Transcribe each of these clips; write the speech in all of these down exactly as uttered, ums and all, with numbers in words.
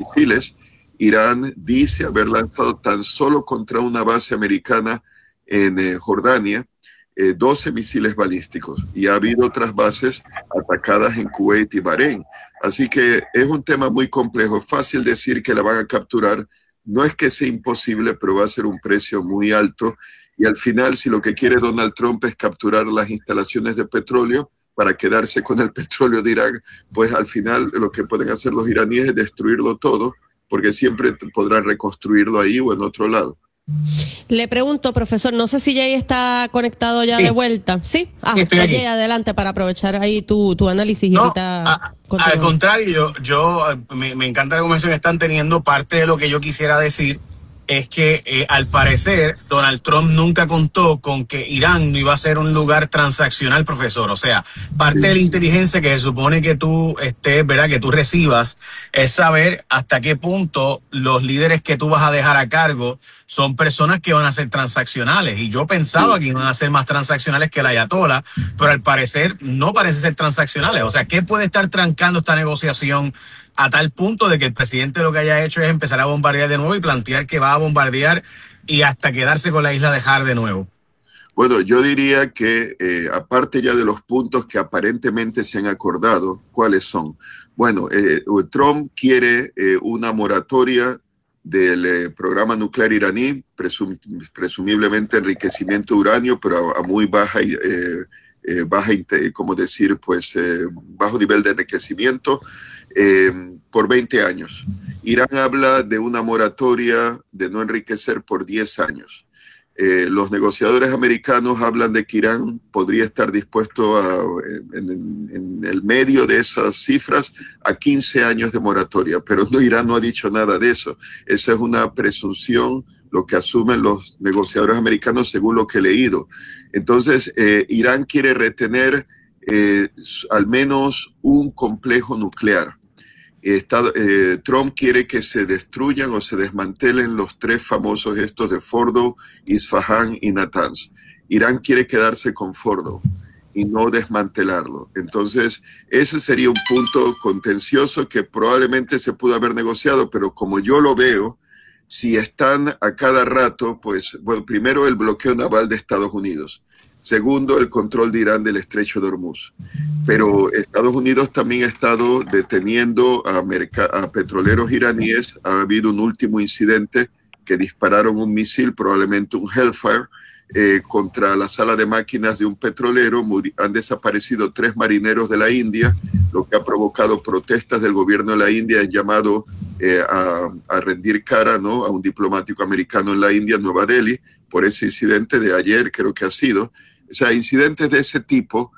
misiles. Irán dice haber lanzado tan solo contra una base americana en eh, Jordania eh, doce misiles balísticos, y ha habido otras bases atacadas en Kuwait y Bahrein. Así que es un tema muy complejo. Es fácil decir que la van a capturar. No es que sea imposible, pero va a ser un precio muy alto. Y al final, si lo que quiere Donald Trump es capturar las instalaciones de petróleo para quedarse con el petróleo de Irán, pues al final lo que pueden hacer los iraníes es destruirlo todo, porque siempre podrán reconstruirlo ahí o en otro lado. Le pregunto, profesor, no sé si Jay está conectado ya sí. de vuelta. ¿Sí? Ah, sí, estoy Jay, adelante para aprovechar ahí tu, tu análisis. No, y ahorita a, al contrario, yo, yo me, me encanta la conversación que están teniendo. Parte de lo que yo quisiera decir es que eh, al parecer Donald Trump nunca contó con que Irán no iba a ser un lugar transaccional, profesor. O sea, parte de la inteligencia que se supone que tú estés, ¿verdad? Que tú recibas es saber hasta qué punto los líderes que tú vas a dejar a cargo son personas que van a ser transaccionales. Y yo pensaba que iban a ser más transaccionales que el ayatollah, pero al parecer no parece ser transaccionales. O sea, ¿qué puede estar trancando esta negociación a tal punto de que el presidente lo que haya hecho es empezar a bombardear de nuevo y plantear que va a bombardear y hasta quedarse con la isla de Har de nuevo? Bueno, yo diría que eh, aparte ya de los puntos que aparentemente se han acordado, ¿cuáles son? Bueno, eh, Trump quiere eh, una moratoria del eh, programa nuclear iraní, presum presumiblemente enriquecimiento de uranio, pero a, a muy baja, eh, eh, baja, como decir, pues eh, bajo nivel de enriquecimiento. Eh, por veinte años. Irán habla de una moratoria de no enriquecer por diez años. Eh, los negociadores americanos hablan de que Irán podría estar dispuesto a, en, en, en el medio de esas cifras a quince años de moratoria, pero no, Irán no ha dicho nada de eso. Esa es una presunción, lo que asumen los negociadores americanos según lo que he leído. Entonces, eh, Irán quiere retener eh, al menos un complejo nuclear. Estado, eh, Trump quiere que se destruyan o se desmantelen los tres famosos estos de Fordow, Isfahan y Natanz. Irán quiere quedarse con Fordow y no desmantelarlo. Entonces, ese sería un punto contencioso que probablemente se pudo haber negociado, pero como yo lo veo, si están a cada rato, pues, bueno, primero el bloqueo naval de Estados Unidos. Segundo, el control de Irán del estrecho de Hormuz. Pero Estados Unidos también ha estado deteniendo a, a petroleros iraníes. Ha habido un último incidente que dispararon un misil, probablemente un Hellfire, eh, contra la sala de máquinas de un petrolero. Han desaparecido tres marineros de la India, lo que ha provocado protestas del gobierno de la India. Han llamado eh, a, a rendir cara, ¿no?, a un diplomático americano en la India, Nueva Delhi, por ese incidente de ayer, creo que ha sido. O sea, incidentes de ese tipo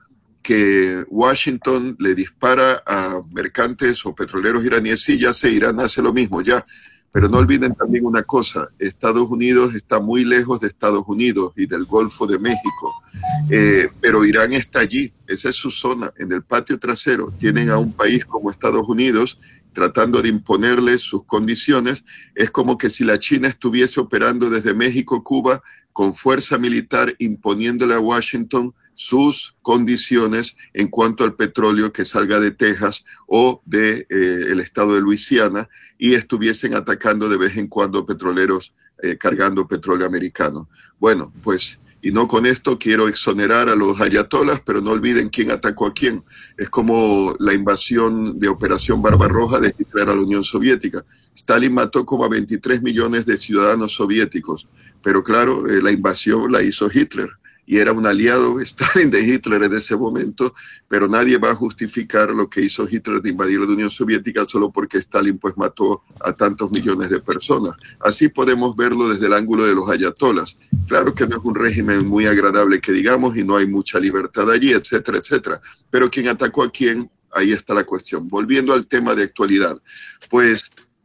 que Washington le dispara a mercantes o petroleros iraníes. Sí, ya sé, Irán hace lo mismo, ya. Pero no olviden también una cosa, Estados Unidos está muy lejos de Estados Unidos y del Golfo de México, eh, pero Irán está allí, esa es su zona, en el patio trasero. Tienen a un país como Estados Unidos tratando de imponerles sus condiciones. Es como que si la China estuviese operando desde México, Cuba, con fuerza militar, imponiéndole a Washington sus condiciones en cuanto al petróleo que salga de Texas o de eh, el estado de Luisiana, y estuviesen atacando de vez en cuando petroleros eh, cargando petróleo americano. Bueno, pues, y no con esto quiero exonerar a los ayatolas, pero no olviden quién atacó a quién. Es como la invasión de Operación Barbarroja de Hitler a la Unión Soviética. Stalin mató como a veintitrés millones de ciudadanos soviéticos, pero claro, eh, la invasión la hizo Hitler. Y era un aliado Stalin de Hitler en ese momento, pero nadie va a justificar lo que hizo Hitler de invadir la Unión Soviética solo porque Stalin pues mató a tantos millones de personas. Así podemos verlo desde el ángulo de los ayatolas. Claro que no es un régimen muy agradable que digamos, y no hay mucha libertad allí, etcétera, etcétera. Pero quién atacó a quién, ahí está la cuestión. Volviendo al tema de actualidad, pues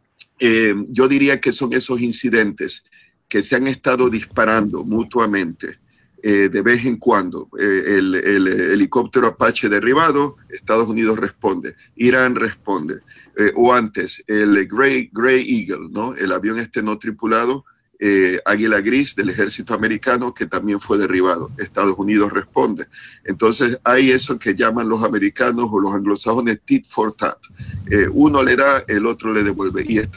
eh, yo diría que son esos incidentes que se han estado disparando mutuamente. Eh, de vez en cuando, eh, el, el, el helicóptero Apache derribado, Estados Unidos responde, Irán responde, eh, o antes, el Grey, Grey Eagle, ¿no?, el avión este no tripulado, eh, Águila Gris del ejército americano, que también fue derribado, Estados Unidos responde. Entonces hay eso que llaman los americanos o los anglosajones tit for tat, eh, uno le da, el otro le devuelve, y está